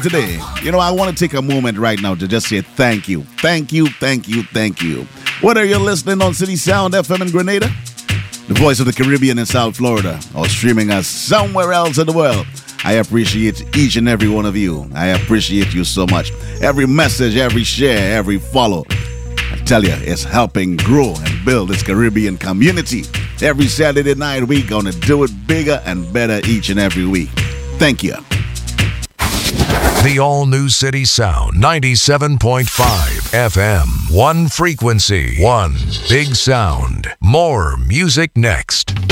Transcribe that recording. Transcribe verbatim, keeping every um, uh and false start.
Today, you know, I want to take a moment right now to just say thank you. Thank you, thank you, thank you. Whether you're listening on City Sound F M in Grenada, the voice of the Caribbean in South Florida, or streaming us somewhere else in the world, I appreciate each and every one of you. I appreciate you so much. Every message, every share, every follow. I tell you, it's helping grow and build this Caribbean community. Every Saturday night, we're going to do it bigger and better each and every week. Thank you. The all-new City Sound ninety-seven point five F M. One frequency, one big sound. More music next.